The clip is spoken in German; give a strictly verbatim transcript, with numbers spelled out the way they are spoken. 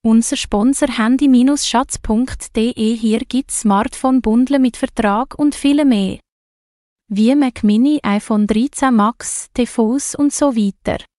Unser Sponsor handy Bindestrich schatz punkt de. Hier gibt's Smartphone-Bundle mit Vertrag und viel mehr. Wie Mac Mini, iPhone dreizehn Max, T V S und so weiter.